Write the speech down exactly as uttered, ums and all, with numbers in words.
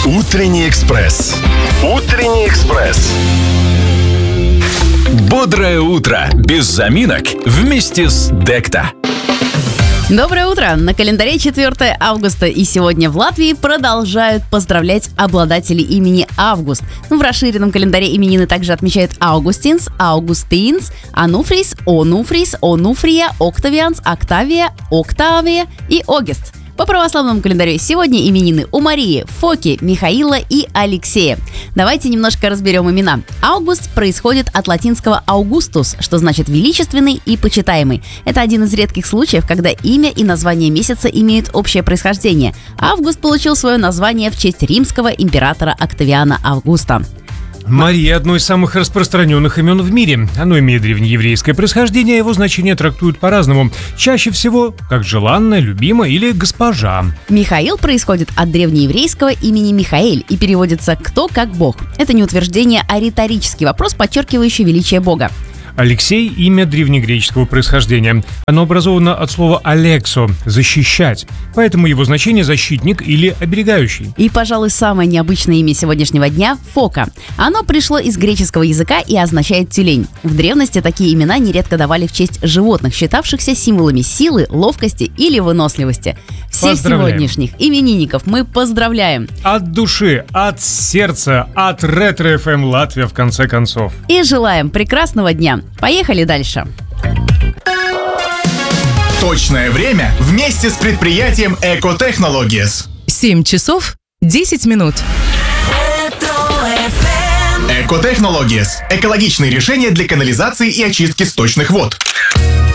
Утренний экспресс. Утренний экспресс. Бодрое утро. Без заминок. Вместе с Декта. Доброе утро! На календаре четвёртое августа, и сегодня в Латвии продолжают поздравлять обладателей имени Август. В расширенном календаре именины также отмечают Аугустинс, Аугустинс, Ануфрис, Онуфрис, Онуфрия, Октавианс, Октавия, Октавия и Огест. По православному календарю сегодня именины у Марии, Фоки, Михаила и Алексея. Давайте немножко разберем имена. Август происходит от латинского «Augustus», что значит «величественный» и «почитаемый». Это один из редких случаев, когда имя и название месяца имеют общее происхождение. Август получил свое название в честь римского императора Октавиана Августа. Мария – одно из самых распространенных имен в мире. Оно имеет древнееврейское происхождение, его значение трактуют по-разному. Чаще всего как желанная, любимая или госпожа. Михаил происходит от древнееврейского имени Михаэль и переводится «кто как Бог». Это не утверждение, а риторический вопрос, подчеркивающий величие Бога. Алексей – имя древнегреческого происхождения. Оно образовано от слова «алексо» – «защищать», поэтому его значение – «защитник» или «оберегающий». И, пожалуй, самое необычное имя сегодняшнего дня – Фока. Оно пришло из греческого языка и означает «тюлень». В древности такие имена нередко давали в честь животных, считавшихся символами силы, ловкости или выносливости. Всех сегодняшних именинников мы поздравляем. От души, от сердца, от Ретро-эф эм Латвия, в конце концов. И желаем прекрасного дня. Поехали дальше. Точное время вместе с предприятием Экотехнологиес. семь часов десять минут. Экотехнологиес. Экологичные решения для канализации и очистки сточных вод.